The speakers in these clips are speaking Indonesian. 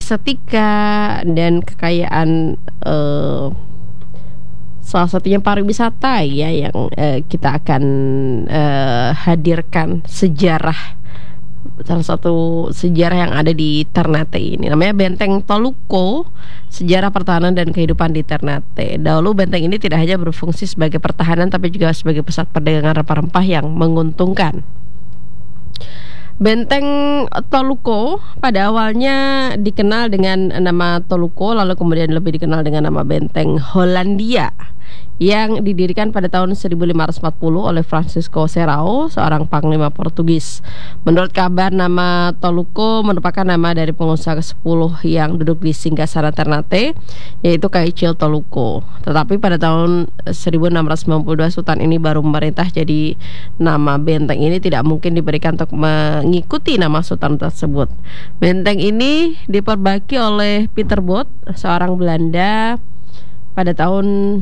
estetika dan kekayaan salah satunya pariwisata ya yang kita akan hadirkan salah satu sejarah yang ada di Ternate ini. Namanya Benteng Toluco, sejarah pertahanan dan kehidupan di Ternate. Dahulu benteng ini tidak hanya berfungsi sebagai pertahanan tapi juga sebagai pusat perdagangan rempah-rempah yang menguntungkan. Benteng Toluco pada awalnya dikenal dengan nama Toluco, lalu kemudian lebih dikenal dengan nama Benteng Hollandia, yang didirikan pada tahun 1540 oleh Francisco Serrao, seorang panglima Portugis. Menurut kabar, nama Toluco merupakan nama dari pengusaha ke-10 yang duduk di singgasana Ternate, yaitu Caicil Toluco. Tetapi pada tahun 1692 sultan ini baru memerintah, jadi nama benteng ini tidak mungkin diberikan untuk mengikuti nama sultan tersebut. Benteng ini diperbaiki oleh Pieter Both, seorang Belanda, pada tahun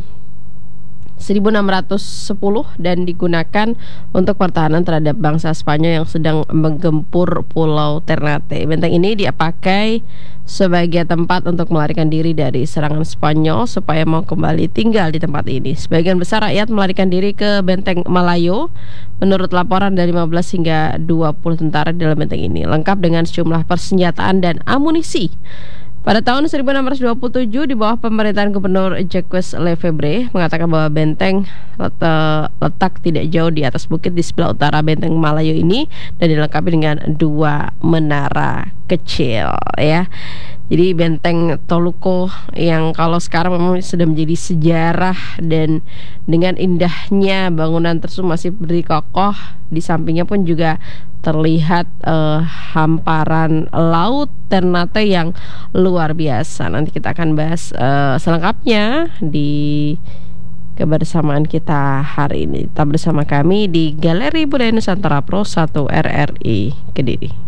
1610 dan digunakan untuk pertahanan terhadap bangsa Spanyol yang sedang menggempur Pulau Ternate. Benteng ini dipakai sebagai tempat untuk melarikan diri dari serangan Spanyol supaya mau kembali tinggal di tempat ini. Sebagian besar rakyat melarikan diri ke Benteng Malayo. Menurut laporan dari 15 hingga 20 tentara di dalam benteng ini, lengkap dengan sejumlah persenjataan dan amunisi. Pada tahun 1627 di bawah pemerintahan Gubernur Jacques Lefebvre mengatakan bahwa benteng letak tidak jauh di atas bukit di sebelah utara Benteng Malayo ini dan dilengkapi dengan 2 menara kecil ya. Jadi Benteng Toluco yang kalau sekarang memang sudah menjadi sejarah dan dengan indahnya bangunan tersebut masih berdiri kokoh, di sampingnya pun juga terlihat hamparan laut Ternate yang luar biasa. Nanti kita akan bahas selengkapnya di kebersamaan kita hari ini. Tetap bersama kami di Galeri Budaya Nusantara Pro 1 RRI Kediri.